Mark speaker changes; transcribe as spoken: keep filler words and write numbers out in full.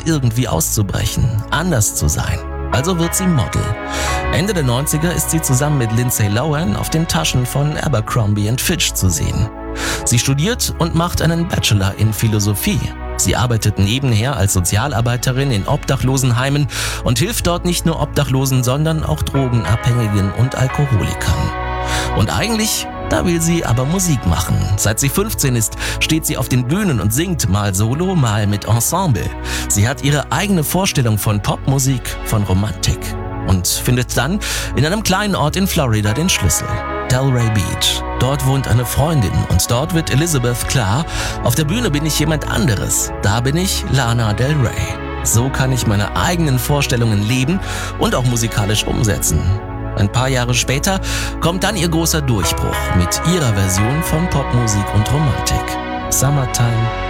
Speaker 1: irgendwie auszubrechen, anders zu sein. Also wird sie Model. Ende der neunziger ist sie zusammen mit Lindsay Lohan auf den Taschen von Abercrombie and Fitch zu sehen. Sie studiert und macht einen Bachelor in Philosophie. Sie arbeitet nebenher als Sozialarbeiterin in Obdachlosenheimen und hilft dort nicht nur Obdachlosen, sondern auch Drogenabhängigen und Alkoholikern. Und eigentlich, da will sie aber Musik machen. Seit sie fünfzehn ist, steht sie auf den Bühnen und singt mal solo, mal mit Ensemble. Sie hat ihre eigene Vorstellung von Popmusik, von Romantik und findet dann in einem kleinen Ort in Florida den Schlüssel. Delray Beach. Dort wohnt eine Freundin und dort wird Elizabeth klar, auf der Bühne bin ich jemand anderes. Da bin ich Lana Del Rey. So kann ich meine eigenen Vorstellungen leben und auch musikalisch umsetzen. Ein paar Jahre später kommt dann ihr großer Durchbruch mit ihrer Version von Popmusik und Romantik. Summertime